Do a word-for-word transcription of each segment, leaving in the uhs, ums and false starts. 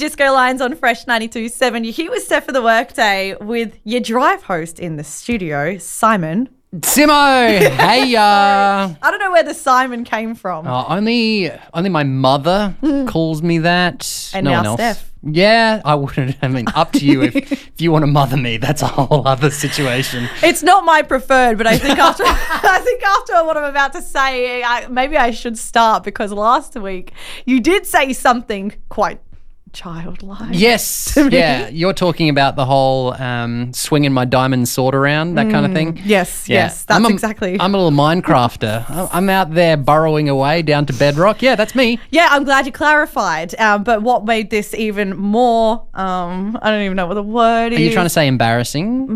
Disco Lines on Fresh ninety-two point seven. You're here with Set for the Workday with your drive host in the studio, Simon. Simo, hey ya. I don't know where the Simon came from. Uh, only, only my mother calls me that. And no now one else. Steph. Yeah, I wouldn't. I mean, up to you. If, if you want to mother me, that's a whole other situation. It's not my preferred, but I think after I think after what I'm about to say, I, maybe I should start because last week you did say something quite childlike. Yes, yeah. You're talking about the whole um, swinging my diamond sword around, that kind of thing. Yes, Yeah. yes, that's I'm a, exactly. I'm a little Minecrafter. I'm out there burrowing away down to bedrock. Yeah, that's me. Yeah, I'm glad you clarified. Um, but what made this even more, um, I don't even know what the word is. Are you trying to say embarrassing?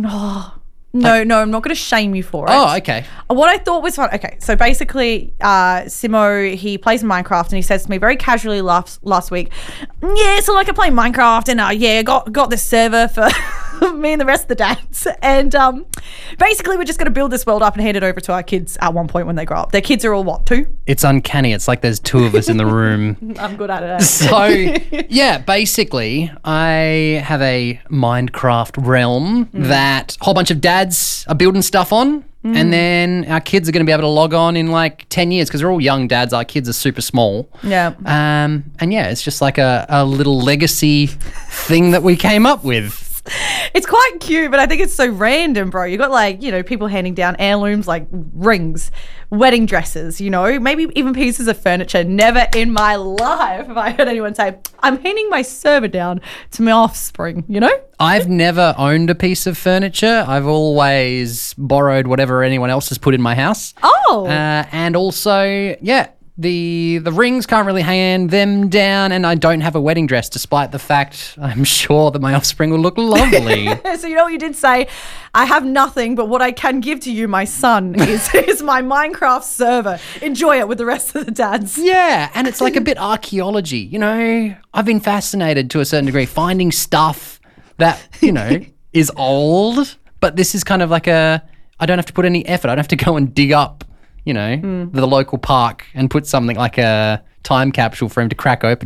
No, no, I'm not going to shame you for it. Oh, okay. What I thought was fun. Okay, so basically, uh, Simo, he plays Minecraft and he says to me very casually last last week, yeah, so like I play Minecraft and uh, yeah, got got this server for me and the rest of the dads. And um, basically, we're just going to build this world up and hand it over to our kids at one point when they grow up. Their kids are all what, two? It's uncanny. It's like there's two of us in the room. I'm good at it. So, yeah, basically, I have a Minecraft realm Mm. that a whole bunch of dads are building stuff on. Mm. And then our kids are going to be able to log on in like ten years because they're all young dads. Our kids are super small. Yeah. Um, and yeah, it's just like a, a little legacy thing that we came up with. It's quite cute, but I think it's so random, bro. You got like, you know, people handing down heirlooms like rings, wedding dresses, you know, maybe even pieces of furniture. Never in my life have I heard anyone say, I'm handing my server down to my offspring, you know? I've never owned a piece of furniture. I've always borrowed whatever anyone else has put in my house. Oh. Uh, and also, yeah, the the rings can't really hand them down, and I don't have a wedding dress, despite the fact I'm sure that my offspring will look lovely. So you know what you did say? I have nothing, but what I can give to you, my son, is, is my Minecraft server. Enjoy it with the rest of the dads. Yeah, and it's like a bit archaeology. You know, I've been fascinated to a certain degree finding stuff that, you know, is old, but this is kind of like a, I don't have to put any effort. I don't have to go and dig up, you know, mm. the local park and put something like a time capsule for him to crack open